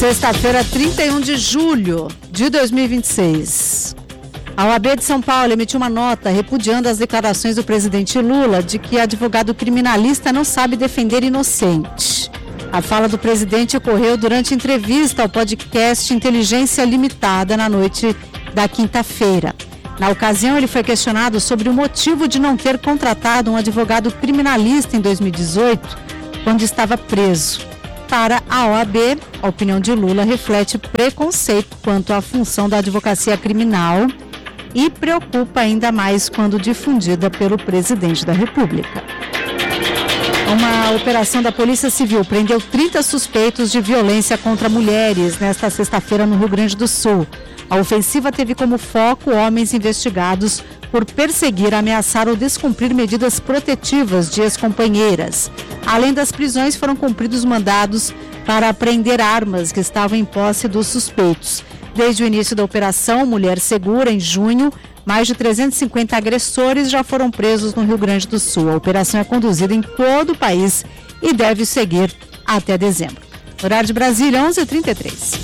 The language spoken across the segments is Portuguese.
Sexta-feira, 31 de julho de 2026. A OAB de São Paulo emitiu uma nota repudiando as declarações do presidente Lula de que advogado criminalista não sabe defender inocente. A fala do presidente ocorreu durante entrevista ao podcast Inteligência Limitada na noite da quinta-feira. Na ocasião, ele foi questionado sobre o motivo de não ter contratado um advogado criminalista em 2018, quando estava preso. Para a OAB, a opinião de Lula reflete preconceito quanto à função da advocacia criminal e preocupa ainda mais quando difundida pelo presidente da República. Uma operação da Polícia Civil prendeu 30 suspeitos de violência contra mulheres nesta sexta-feira no Rio Grande do Sul. A ofensiva teve como foco homens investigados por perseguir, ameaçar ou descumprir medidas protetivas de ex-companheiras. Além das prisões, foram cumpridos mandados para apreender armas que estavam em posse dos suspeitos. Desde o início da operação Mulher Segura, em junho, mais de 350 agressores já foram presos no Rio Grande do Sul. A operação é conduzida em todo o país e deve seguir até dezembro. Horário de Brasília, 11h33.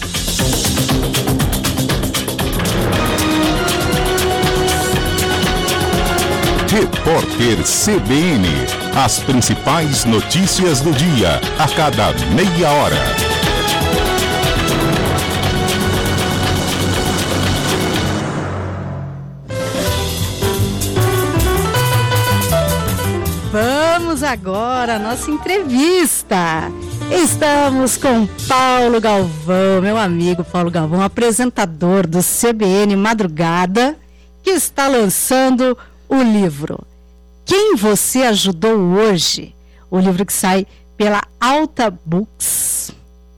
Repórter CBN. As principais notícias do dia, a cada meia hora. Vamos agora à nossa entrevista. Estamos com Paulo Galvão, meu amigo Paulo Galvão, apresentador do CBN Madrugada, que está lançando o livro Quem Você Ajudou Hoje, o livro que sai pela Alta Books.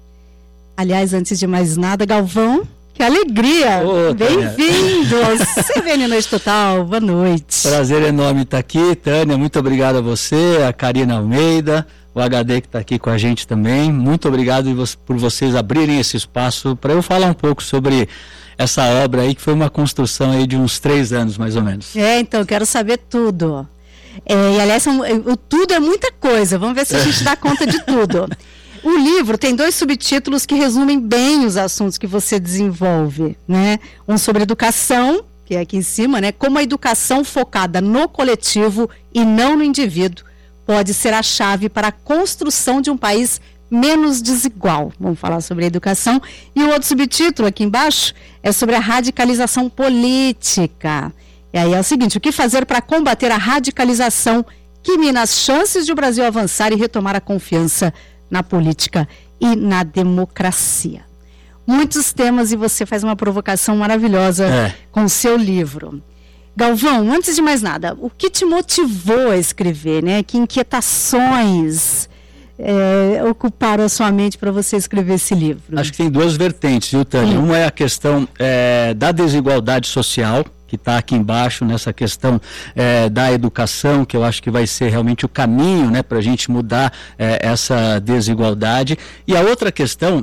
Aliás, antes de mais nada, Galvão, que alegria! Bem-vindo ao CBN Noite Total, boa noite. Prazer enorme estar aqui, Tânia, muito obrigado a você, a Karina Almeida, o HD que está aqui com a gente também. Muito obrigado por vocês abrirem esse espaço para eu falar um pouco sobre essa obra aí, que foi uma construção aí de uns 3 anos, mais ou menos. Então, quero saber tudo. E, aliás, o tudo é muita coisa. Vamos ver se a gente dá conta de tudo. O livro tem 2 subtítulos que resumem bem os assuntos que você desenvolve, né? Um sobre educação, que é aqui em cima, né? Como a educação focada no coletivo e não no indivíduo pode ser a chave para a construção de um país menos desigual. Vamos falar sobre a educação. E o outro subtítulo aqui embaixo é sobre a radicalização política. E aí é o seguinte: o que fazer para combater a radicalização que mina as chances de o Brasil avançar e retomar a confiança na política e na democracia. Muitos temas, e você faz uma provocação maravilhosa com o seu livro. Galvão, antes de mais nada, o que te motivou a escrever, né? Que inquietações ocuparam a sua mente para você escrever esse livro? Acho que tem 2 vertentes, viu, Tânia? Uma é a questão da desigualdade social, que está aqui embaixo, nessa questão da educação, que eu acho que vai ser realmente o caminho, né, para a gente mudar essa desigualdade. E a outra questão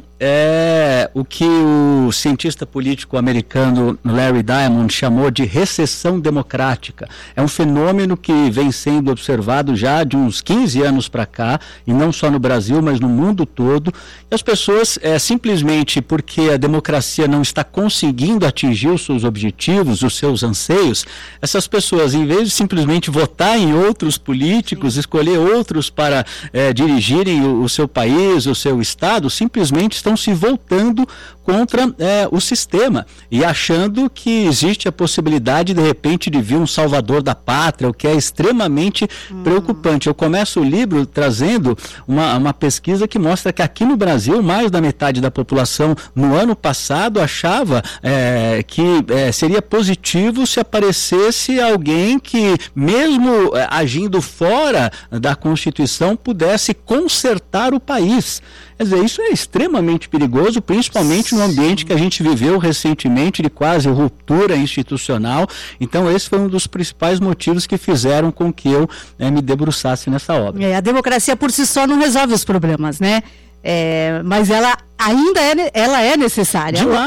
é o que o cientista político americano Larry Diamond chamou de recessão democrática. É um fenômeno que vem sendo observado já de uns 15 anos para cá, e não só no Brasil, mas no mundo todo. E as pessoas, simplesmente porque a democracia não está conseguindo atingir os seus objetivos, os seus anseios, essas pessoas, em vez de simplesmente votar em outros políticos, escolher outros para dirigirem o seu país, o seu estado, simplesmente estão se voltando contra o sistema e achando que existe a possibilidade, de repente, de vir um salvador da pátria, o que é extremamente preocupante. Eu começo o livro trazendo uma pesquisa que mostra que aqui no Brasil, mais da metade da população no ano passado achava que seria positivo se aparecesse alguém que, mesmo agindo fora da Constituição, pudesse consertar o país. Quer dizer, isso é extremamente perigoso, principalmente no ambiente que a gente viveu recentemente de quase ruptura institucional. Então, esse foi um dos principais motivos que fizeram com que eu me debruçasse nessa obra. A democracia por si só não resolve os problemas, né? Mas ela ainda é necessária. Demais.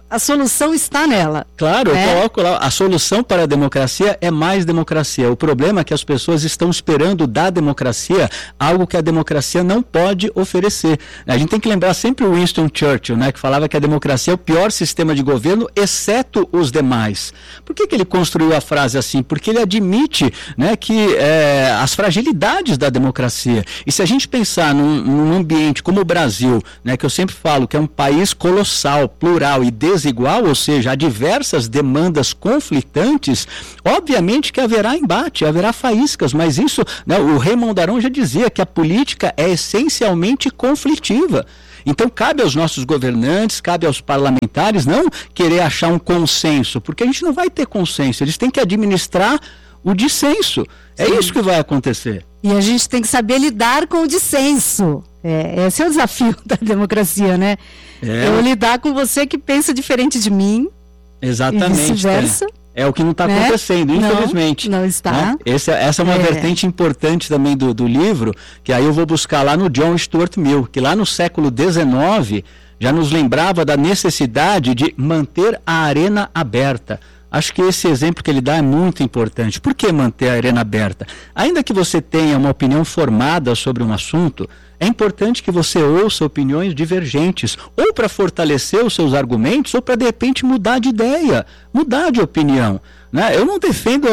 a solução está nela. Claro, eu coloco lá, a solução para a democracia é mais democracia. O problema é que as pessoas estão esperando da democracia algo que a democracia não pode oferecer. A gente tem que lembrar sempre o Winston Churchill, né, que falava que a democracia é o pior sistema de governo, exceto os demais. Por que ele construiu a frase assim? Porque ele admite, né, que as fragilidades da democracia. E se a gente pensar num ambiente como o Brasil, né, que eu sempre falo que é um país colossal, plural e desigual, ou seja, há diversas demandas conflitantes, obviamente que haverá embate, haverá faíscas, mas isso, né, o Raymond Aron já dizia que a política é essencialmente conflitiva. Então cabe aos nossos governantes, cabe aos parlamentares não querer achar um consenso, porque a gente não vai ter consenso, eles têm que administrar o dissenso. É isso que vai acontecer. E a gente tem que saber lidar com o dissenso. Esse é o desafio da democracia, né? Eu lidar com você que pensa diferente de mim. Exatamente. E vice-versa. É o que não está acontecendo, infelizmente. Não está. Né? Essa é uma vertente importante também do livro, que aí eu vou buscar lá no John Stuart Mill, que lá no século XIX já nos lembrava da necessidade de manter a arena aberta. Acho que esse exemplo que ele dá é muito importante. Por que manter a arena aberta? Ainda que você tenha uma opinião formada sobre um assunto, é importante que você ouça opiniões divergentes, ou para fortalecer os seus argumentos, ou para de repente mudar de ideia, mudar de opinião. Né? Eu não defendo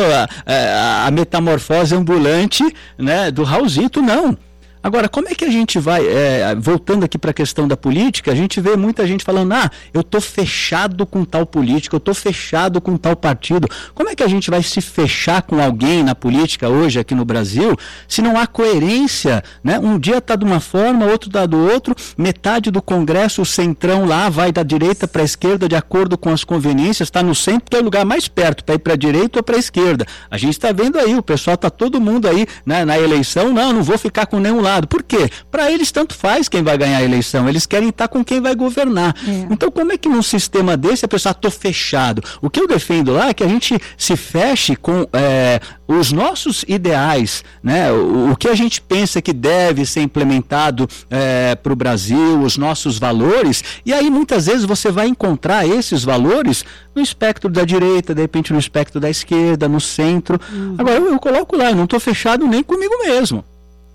a metamorfose ambulante, né, do Raulzito, não. Agora, como é que a gente vai, voltando aqui para a questão da política, a gente vê muita gente falando, eu estou fechado com tal político, eu estou fechado com tal partido. Como é que a gente vai se fechar com alguém na política hoje aqui no Brasil, se não há coerência, né? Um dia está de uma forma, outro está do outro, metade do Congresso, o centrão lá, vai da direita para a esquerda de acordo com as conveniências, está no centro, que é o lugar mais perto, para ir para a direita ou para a esquerda. A gente está vendo aí, o pessoal está todo mundo aí, né, na eleição, não vou ficar com nenhum lado. Por quê? Para eles tanto faz quem vai ganhar a eleição, eles querem estar com quem vai governar. Então como é que num sistema desse a pessoa estou fechado? O que eu defendo lá é que a gente se feche com os nossos ideais, né? O que a gente pensa que deve ser implementado para o Brasil, os nossos valores, e aí muitas vezes você vai encontrar esses valores no espectro da direita, de repente no espectro da esquerda, no centro. Agora eu coloco lá, eu não estou fechado nem comigo mesmo.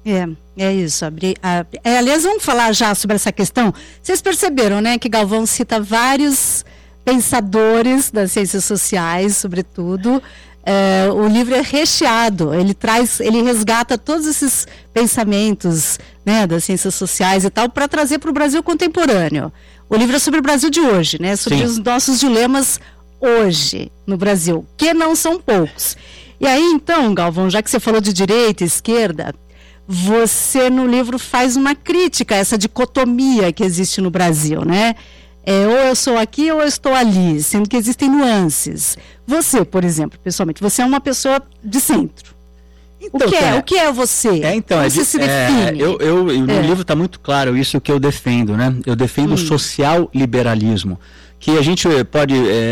É isso. Aliás, vamos falar já sobre essa questão. Vocês perceberam, né, que Galvão cita vários pensadores das ciências sociais, sobretudo. O livro é recheado, ele resgata todos esses pensamentos, né, das ciências sociais e tal, para trazer para o Brasil contemporâneo. O livro é sobre o Brasil de hoje, né, sobre os nossos dilemas hoje no Brasil, que não são poucos. E aí, então, Galvão, já que você falou de direita e esquerda, você no livro faz uma crítica a essa dicotomia que existe no Brasil, né? Ou eu sou aqui ou eu estou ali, sendo que existem nuances. Você, por exemplo, pessoalmente, você é uma pessoa de centro. Então, o que é você? Como você se define? No livro está muito claro isso que eu defendo, né? Eu defendo o social liberalismo, que a gente pode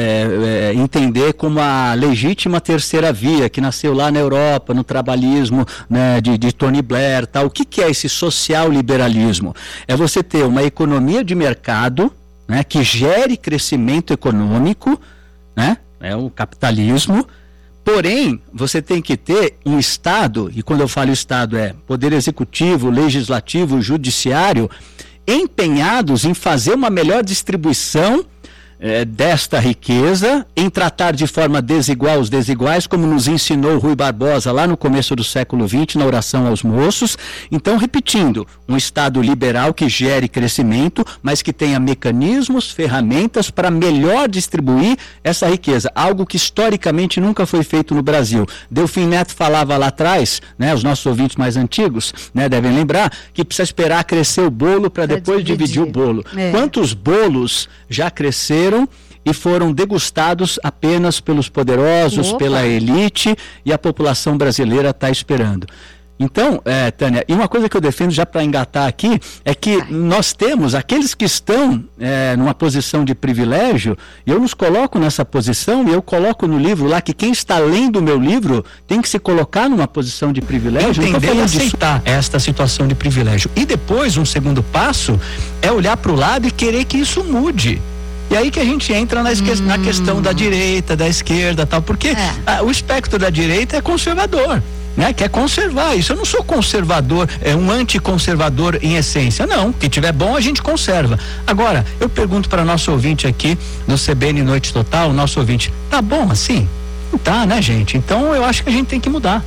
entender como a legítima terceira via, que nasceu lá na Europa, no trabalhismo, né, de Tony Blair, tal. O que é esse social liberalismo? É você ter uma economia de mercado, né, que gere crescimento econômico, né, o capitalismo. Porém, você tem que ter um Estado, e quando eu falo Estado é poder executivo, legislativo, judiciário, empenhados em fazer uma melhor distribuição desta riqueza, em tratar de forma desigual os desiguais, como nos ensinou Rui Barbosa lá no começo do século XX, na oração aos moços. Então, repetindo, um Estado liberal que gere crescimento, mas que tenha mecanismos, ferramentas para melhor distribuir essa riqueza, algo que historicamente nunca foi feito no Brasil. Delfim Neto falava lá atrás, né, os nossos ouvintes mais antigos, né, devem lembrar, que precisa esperar crescer o bolo para depois dividir o bolo. Quantos bolos já cresceram e foram degustados apenas pelos poderosos, pela elite, e a população brasileira está esperando? Então, Tânia, e uma coisa que eu defendo já para engatar aqui, é que nós temos aqueles que estão numa posição de privilégio, e eu nos coloco nessa posição, e eu coloco no livro lá que quem está lendo o meu livro tem que se colocar numa posição de privilégio. Entender e aceitar esta situação de privilégio. E depois, um segundo passo, é olhar para o lado e querer que isso mude. E aí que a gente entra na questão da direita, da esquerda, tal, porque o espectro da direita é conservador, né? Quer conservar isso. Eu não sou conservador, um anticonservador em essência, não. Que tiver bom a gente conserva. Agora, eu pergunto para nosso ouvinte aqui do CBN Noite Total, nosso ouvinte, tá bom assim? Não tá, né, gente? Então eu acho que a gente tem que mudar.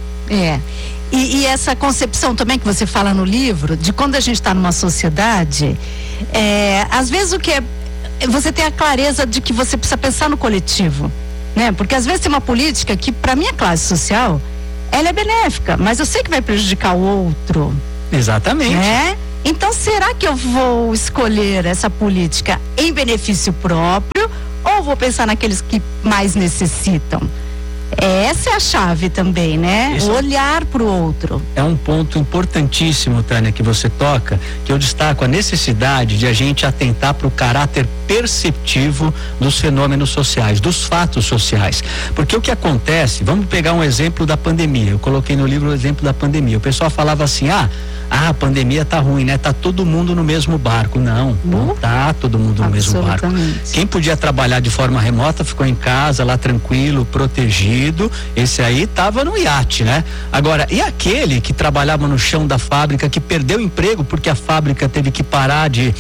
E essa concepção também que você fala no livro, de quando a gente está numa sociedade, às vezes o que é, você tem a clareza de que você precisa pensar no coletivo, né? Porque às vezes tem uma política que para minha classe social, ela é benéfica, mas eu sei que vai prejudicar o outro. Exatamente. Né? Então será que eu vou escolher essa política em benefício próprio ou vou pensar naqueles que mais necessitam? Essa é a chave também, né? Isso. Olhar para o outro. É um ponto importantíssimo, Tânia, que você toca, que eu destaco a necessidade de a gente atentar para o caráter perceptivo dos fenômenos sociais, dos fatos sociais. Porque o que acontece, vamos pegar um exemplo da pandemia. Eu coloquei no livro o exemplo da pandemia. O pessoal falava assim, a pandemia tá ruim, né? Tá todo mundo no mesmo barco. Não tá todo mundo no mesmo barco. Quem podia trabalhar de forma remota ficou em casa, lá tranquilo, protegido. Esse aí tava no iate, né? Agora, e aquele que trabalhava no chão da fábrica, que perdeu o emprego porque a fábrica teve que parar de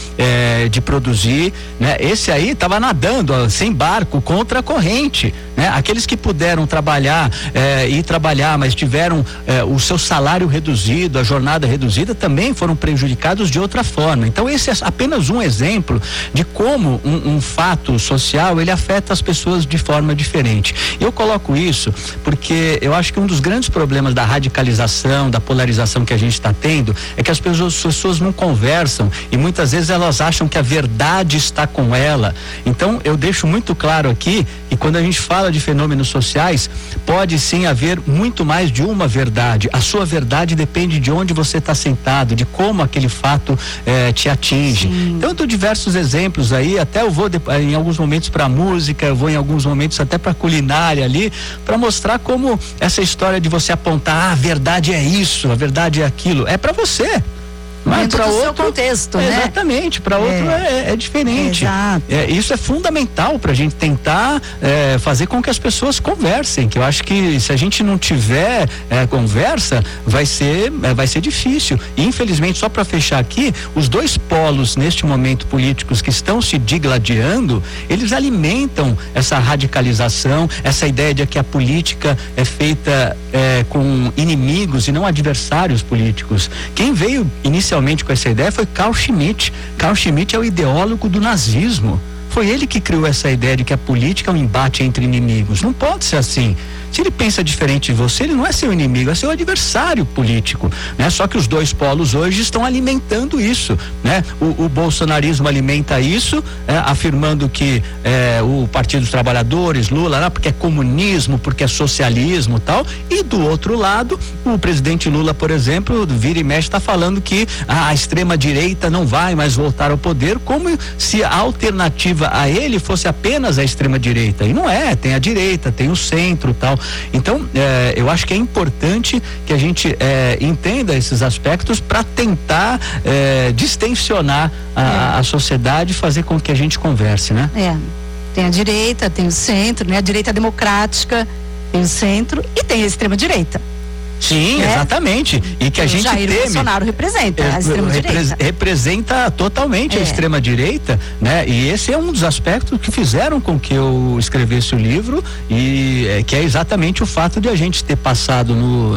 produzir, né? Esse aí tava nadando sem barco, contra a corrente, né? Aqueles que puderam trabalhar e trabalhar, mas tiveram o seu salário reduzido, a jornada reduzida, também foram prejudicados de outra forma. Então esse é apenas um exemplo de como um fato social ele afeta as pessoas de forma diferente. Eu coloco isso porque eu acho que um dos grandes problemas da radicalização, da polarização que a gente está tendo é que as pessoas não conversam e muitas vezes elas acham que a verdade está com ela. Então eu deixo muito claro aqui que quando a gente fala de fenômenos sociais, pode sim haver muito mais de uma verdade. A sua verdade depende de onde você está sentado, de como aquele fato te atinge. Sim. Então eu dou diversos exemplos aí, até eu vou em alguns momentos para música, eu vou em alguns momentos até para culinária ali, para mostrar como essa história de você apontar, a verdade é isso, a verdade é aquilo, é para você. Mas para outro, seu contexto, né? Exatamente, para outro é diferente. Exato. Isso é fundamental para a gente tentar fazer com que as pessoas conversem, que eu acho que se a gente não tiver conversa, vai ser difícil. E infelizmente, só para fechar aqui, os dois polos neste momento políticos que estão se digladiando, eles alimentam essa radicalização, essa ideia de que a política é feita com inimigos e não adversários políticos. Quem veio inicialmente com essa ideia foi Carl Schmitt. Carl Schmitt é o ideólogo do nazismo. Foi ele que criou essa ideia de que a política é um embate entre inimigos. Não pode ser assim. Se ele pensa diferente de você, ele não é seu inimigo, é seu adversário político, né? Só que os dois polos hoje estão alimentando isso, né? O bolsonarismo alimenta isso, afirmando que o Partido dos Trabalhadores, Lula, porque é comunismo, porque é socialismo e tal, e do outro lado, o presidente Lula, por exemplo, vira e mexe, está falando que a extrema-direita não vai mais voltar ao poder, como se a alternativa a ele fosse apenas a extrema-direita, e não é, tem a direita, tem o centro e tal. Então, eu acho que é importante que a gente entenda esses aspectos para tentar distensionar a sociedade e fazer com que a gente converse, né? Tem a direita, tem o centro, né? A direita democrática, tem o centro e tem a extrema-direita. Sim, exatamente. E que a gente Jair teme. Bolsonaro representa a extrema-direita. Representa totalmente a extrema-direita, né? E esse é um dos aspectos que fizeram com que eu escrevesse o livro e que é exatamente o fato de a gente ter passado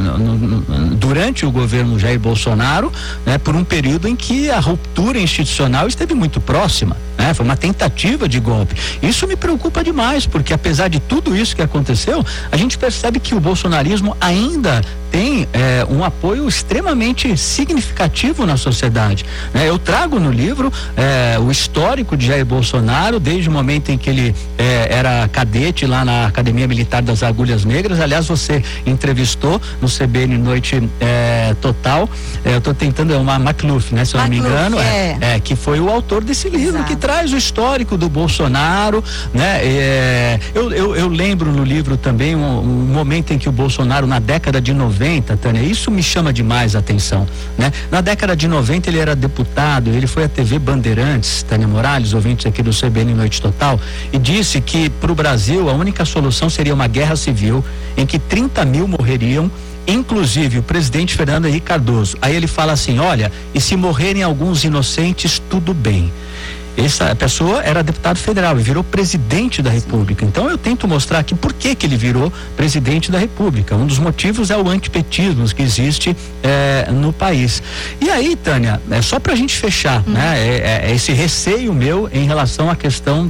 durante o governo Jair Bolsonaro, né? Por um período em que a ruptura institucional esteve muito próxima, né? Foi uma tentativa de golpe. Isso me preocupa demais, porque apesar de tudo isso que aconteceu, a gente percebe que o bolsonarismo ainda tem um apoio extremamente significativo na sociedade, né? Eu trago no livro o histórico de Jair Bolsonaro desde o momento em que ele era cadete lá na Academia Militar das Agulhas Negras. Aliás, você entrevistou no CBN Noite Total, eu estou tentando, uma McLuff, né? Se eu não me engano, que foi o autor desse livro. Exato. Que traz o histórico do Bolsonaro, né? Eu lembro no livro também um momento em que o Bolsonaro, na década de 90, 90, Tânia, isso me chama demais a atenção, né? Na década de 90 ele era deputado, ele foi à TV Bandeirantes, Tânia Morales, ouvintes aqui do CBN Noite Total, e disse que para o Brasil a única solução seria uma guerra civil em que 30 mil morreriam, inclusive o presidente Fernando Henrique Cardoso. Aí ele fala assim, olha, e se morrerem alguns inocentes, tudo bem. Essa pessoa era deputado federal e virou presidente da República. Então eu tento mostrar aqui por que ele virou presidente da República. Um dos motivos é o antipetismo que existe no país. E aí, Tânia, só pra gente fechar, né? Esse receio meu em relação à questão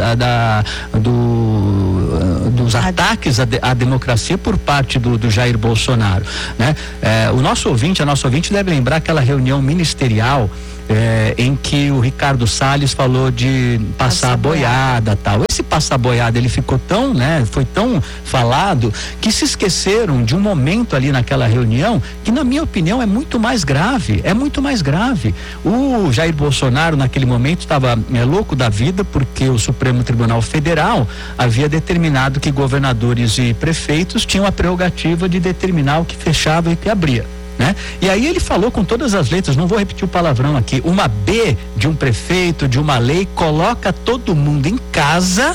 dos ataques à democracia por parte do Jair Bolsonaro, né? A nossa ouvinte deve lembrar aquela reunião ministerial em que o Ricardo Salles falou de passar a boiada, tal. Esse passar a boiada, ele ficou tão, né, foi tão falado que se esqueceram de um momento ali naquela reunião que, na minha opinião, é muito mais grave. O Jair Bolsonaro naquele momento estava louco da vida porque o Supremo Tribunal Federal havia determinado que governadores e prefeitos tinham a prerrogativa de determinar o que fechava e o que abria, né? E aí ele falou com todas as letras, não vou repetir o palavrão aqui, uma B de um prefeito, de uma lei, coloca todo mundo em casa,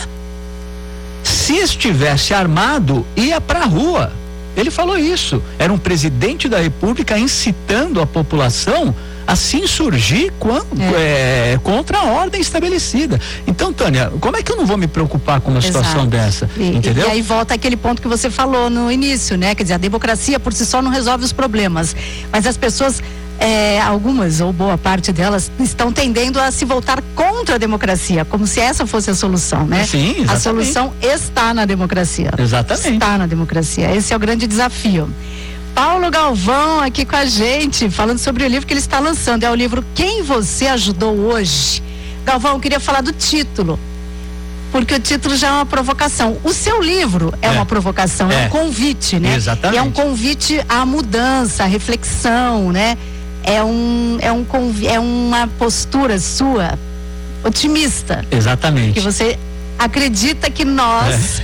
se estivesse armado, ia pra rua. Ele falou isso, era um presidente da República incitando a população a se insurgir contra a ordem estabelecida. Então, Tânia, como é que eu não vou me preocupar com uma situação dessa? Entendeu? E aí volta aquele ponto que você falou no início, né? Quer dizer, a democracia por si só não resolve os problemas, mas as pessoas, algumas ou boa parte delas, estão tendendo a se voltar contra a democracia, como se essa fosse a solução, né? Sim, exatamente. A solução está na democracia. Exatamente. Está na democracia. Esse é o grande desafio. Paulo Galvão aqui com a gente, falando sobre o livro que ele está lançando. É o livro Quem Você Ajudou Hoje. Galvão, eu queria falar do título, porque o título já é uma provocação. O seu livro é uma provocação, é um convite, né? Exatamente. E é um convite à mudança, à reflexão, né? É uma postura sua otimista. Exatamente. Que você acredita que nós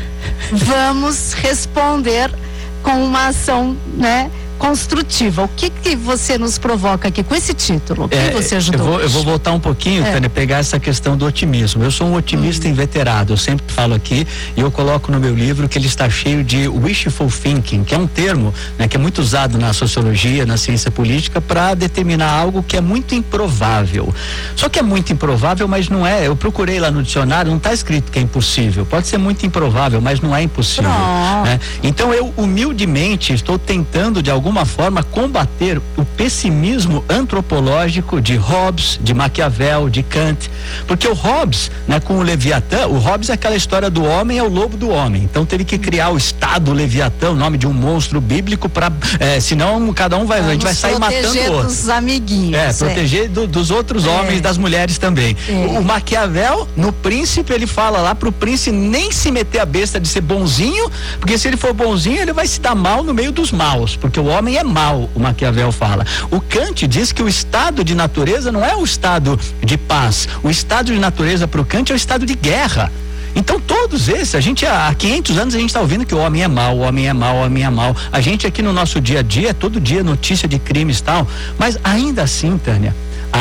vamos responder com uma ação, né, construtiva. O que você nos provoca aqui com esse título? Quem você ajudou? Eu vou voltar um pouquinho, Tânia, pegar essa questão do otimismo. Eu sou um otimista inveterado, eu sempre falo aqui e eu coloco no meu livro que ele está cheio de wishful thinking, que é um termo, né, que é muito usado na sociologia, na ciência política, para determinar algo que é muito improvável. Só que é muito improvável, mas não é. Eu procurei lá no dicionário, não está escrito que é impossível. Pode ser muito improvável, mas não é impossível. Né? Então eu humildemente estou tentando de alguma forma combater o pessimismo antropológico de Hobbes, de Maquiavel, de Kant, porque o Hobbes, né, com o Leviatã, o Hobbes é aquela história do homem é o lobo do homem, então teve que criar o Estado Leviatã, o nome de um monstro bíblico, para senão cada um a gente vai sair matando o outro. Dos amiguinhos. Proteger dos outros homens, das mulheres também. O Maquiavel, no Príncipe, ele fala lá pro príncipe nem se meter a besta de ser bonzinho, porque se ele for bonzinho, ele vai se dar mal no meio dos maus, porque o homem é mau, o Maquiavel fala. O Kant diz que o estado de natureza não é o estado de paz. O estado de natureza para o Kant é o estado de guerra. Então todos esses, há 500 anos a gente está ouvindo que o homem é mau, o homem é mau, o homem é mau. A gente aqui no nosso dia a dia, todo dia notícia de crimes e tal, mas ainda assim, Tânia,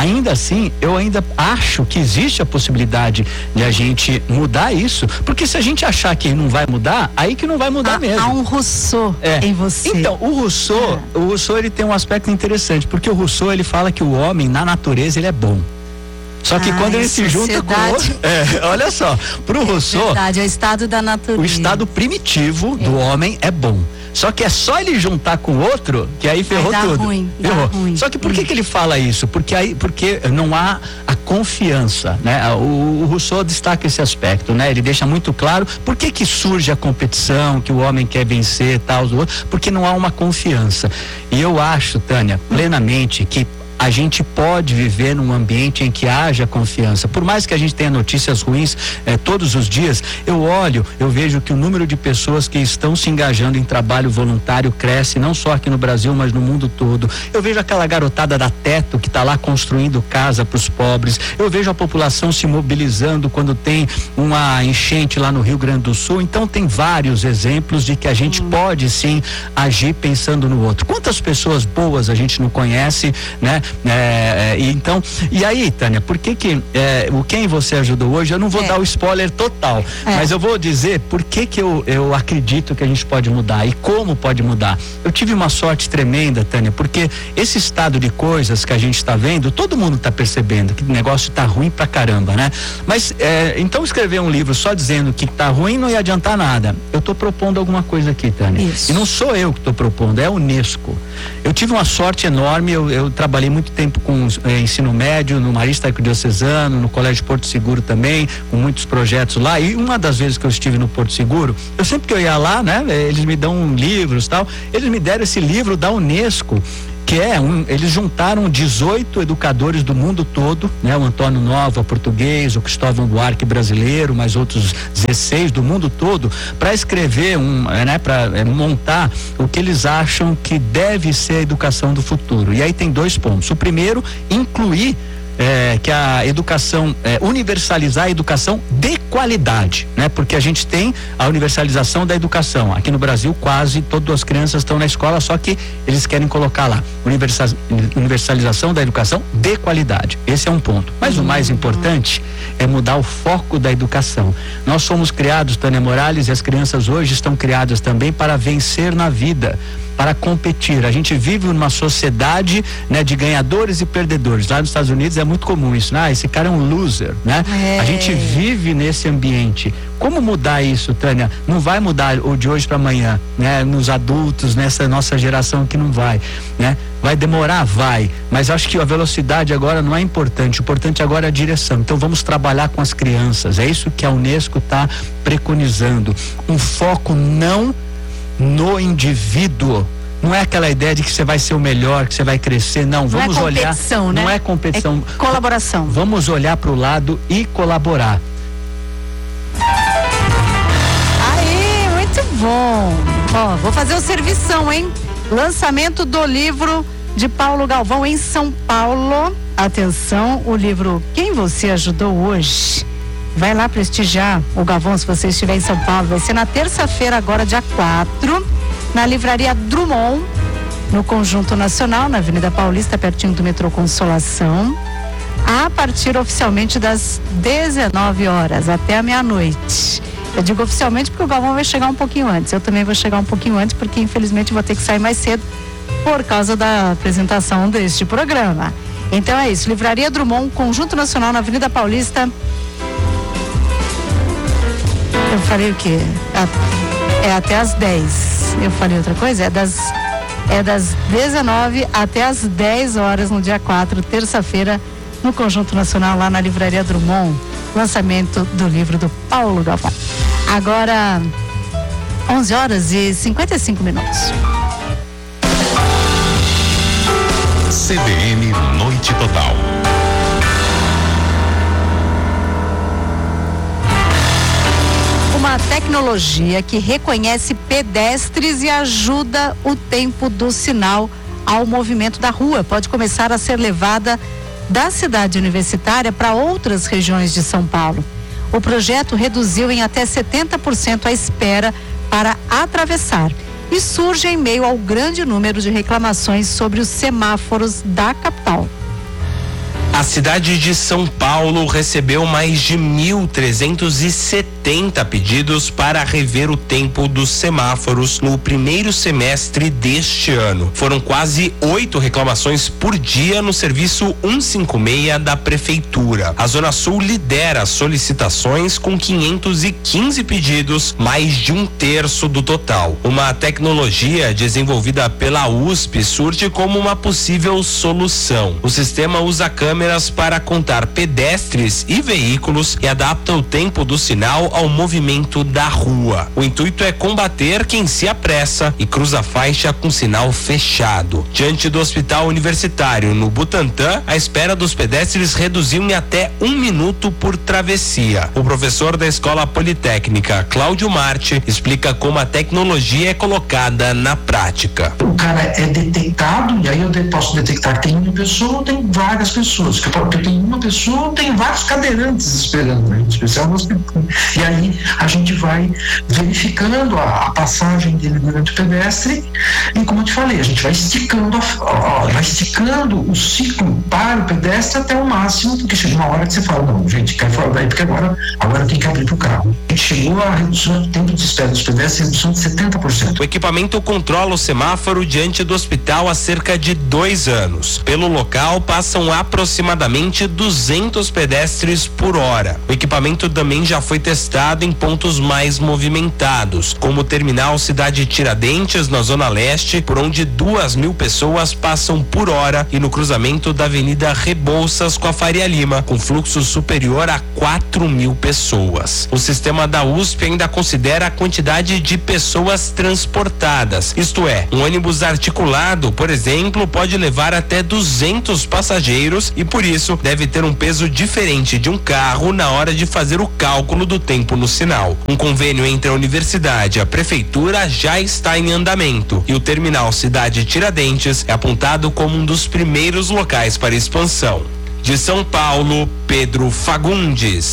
eu ainda acho que existe a possibilidade de a gente mudar isso, porque se a gente achar que não vai mudar, aí que não vai mudar mesmo. Há um Rousseau em você. Então, o Rousseau ele tem um aspecto interessante, porque o Rousseau ele fala que o homem na natureza ele é bom. Só que quando ele se junta com o outro, olha só, pro Rousseau, é o estado da natureza. O estado primitivo do homem é bom. Só que é só ele juntar com o outro que aí ferrou tudo. Ferrou. Só que por que ele fala isso? Porque não há a confiança, né? O Rousseau destaca esse aspecto, né? Ele deixa muito claro por que surge a competição, que o homem quer vencer, tal, porque não há uma confiança. E eu acho, Tânia, plenamente que a gente pode viver num ambiente em que haja confiança. Por mais que a gente tenha notícias ruins todos os dias, eu vejo que o número de pessoas que estão se engajando em trabalho voluntário cresce, não só aqui no Brasil, mas no mundo todo. Eu vejo aquela garotada da Teto que está lá construindo casa para os pobres. Eu vejo a população se mobilizando quando tem uma enchente lá no Rio Grande do Sul. Então tem vários exemplos de que a gente pode sim agir pensando no outro. Quantas pessoas boas a gente não conhece, né? E aí, Tânia, por que o Quem Você Ajudou hoje, eu não vou dar o spoiler total, mas eu vou dizer por que eu acredito que a gente pode mudar e como pode mudar. Eu tive uma sorte tremenda, Tânia, porque esse estado de coisas que a gente está vendo, todo mundo está percebendo que o negócio está ruim pra caramba, né? Mas então escrever um livro só dizendo que tá ruim não ia adiantar nada. Eu tô propondo alguma coisa aqui, Tânia. Isso. E não sou eu que tô propondo, é a Unesco. Eu tive uma sorte enorme, eu trabalhei muito tempo com ensino médio, no Marista Arquidiocesano, no Colégio Porto Seguro também, com muitos projetos lá, e uma das vezes que eu estive no Porto Seguro, sempre que eu ia lá, né, eles me dão livros e tal, eles me deram esse livro da Unesco, que eles juntaram 18 educadores do mundo todo, né? O Antônio Nova, português, o Cristóvão Buarque, brasileiro, mais outros 16 do mundo todo, para escrever para montar o que eles acham que deve ser a educação do futuro. E aí tem 2 pontos. O primeiro, incluir que a educação, universalizar a educação de qualidade, né? Porque a gente tem a universalização da educação. Aqui no Brasil, quase todas as crianças estão na escola, só que eles querem colocar lá universalização da educação de qualidade. Esse é um ponto. Mas o mais importante é mudar o foco da educação. Nós somos criados, Tânia Morales, e as crianças hoje estão criadas também para vencer na vida, para competir. A gente vive numa sociedade, né, de ganhadores e perdedores. Lá nos Estados Unidos é muito comum isso, né? Esse cara é um loser, né? A gente vive nesse ambiente. Como mudar isso, Tânia? Não vai mudar de hoje para amanhã, né? Nos adultos, nessa nossa geração que não vai, né? Vai demorar? Vai. Mas acho que a velocidade agora não é importante. O importante agora é a direção. Então vamos trabalhar com as crianças. É isso que a Unesco está preconizando. Um foco não no indivíduo. Não é aquela ideia de que você vai ser o melhor, que você vai crescer, não. Vamos olhar. Não é competição, é colaboração. Vamos olhar para o lado e colaborar. Aí, muito bom. Ó, vou fazer o servição, hein? Lançamento do livro de Paulo Galvão em São Paulo. Atenção, o livro Quem Você Ajudou Hoje. Vai lá prestigiar o Galvão se você estiver em São Paulo. Vai ser na terça-feira, agora dia 4, na Livraria Drummond, no Conjunto Nacional, na Avenida Paulista, pertinho do metrô Consolação, a partir oficialmente das 19 horas até a meia-noite. Eu digo oficialmente porque o Galvão vai chegar um pouquinho antes. Eu também vou chegar um pouquinho antes porque infelizmente vou ter que sair mais cedo por causa da apresentação deste programa. Então é isso, Livraria Drummond, Conjunto Nacional, na Avenida Paulista. Eu falei o quê? É até às 10. Eu falei outra coisa? É das 19 até às 10 horas no dia 4, terça-feira, no Conjunto Nacional, lá na Livraria Drummond. Lançamento do livro do Paulo Galvão. Agora, 11 horas e 55 minutos. CBN Noite Total. Uma tecnologia que reconhece pedestres e ajuda o tempo do sinal ao movimento da rua. Pode começar a ser levada da cidade universitária para outras regiões de São Paulo. O projeto reduziu em até 70% a espera para atravessar e surge em meio ao grande número de reclamações sobre os semáforos da capital. A cidade de São Paulo recebeu mais de 1.370 pedidos para rever o tempo dos semáforos no primeiro semestre deste ano. Foram quase 8 reclamações por dia no serviço 156 da Prefeitura. A Zona Sul lidera as solicitações com 515 pedidos, mais de 1/3 do total. Uma tecnologia desenvolvida pela USP surge como uma possível solução. O sistema usa câmeras câmeras para contar pedestres e veículos e adapta o tempo do sinal ao movimento da rua. O intuito é combater quem se apressa e cruza a faixa com sinal fechado. Diante do Hospital Universitário, no Butantã, a espera dos pedestres reduziu em até 1 minuto por travessia. O professor da Escola Politécnica, Cláudio Marte, explica como a tecnologia é colocada na prática. O cara é detectado, e aí eu posso detectar que tem uma pessoa ou tem várias pessoas. Porque tem uma pessoa ou tem vários cadeirantes esperando, em especial no hospital. E aí a gente vai verificando a passagem dele durante o pedestre e, como eu te falei, a gente vai esticando o ciclo para o pedestre até o máximo, porque chega uma hora que você fala, não, gente, cai fora daí, porque agora tem que abrir para o carro. A gente chegou a redução do tempo de espera dos pedestres, redução de 70%. O equipamento controla o semáforo diante do hospital há cerca de 2 anos. Pelo local passam aproximadamente 200 pedestres por hora. O equipamento também já foi testado em pontos mais movimentados, como o terminal Cidade Tiradentes, na Zona Leste, por onde 2.000 pessoas passam por hora, e no cruzamento da Avenida Rebouças com a Faria Lima, com fluxo superior a 4.000 pessoas. O sistema da USP ainda considera a quantidade de pessoas transportadas, isto é, um ônibus articulado, por exemplo, pode levar até 200 passageiros e por isso deve ter um peso diferente de um carro na hora de fazer o cálculo do tempo no sinal. Um convênio entre a universidade e a prefeitura já está em andamento e o terminal Cidade Tiradentes é apontado como um dos primeiros locais para expansão. De São Paulo, Pedro Fagundes.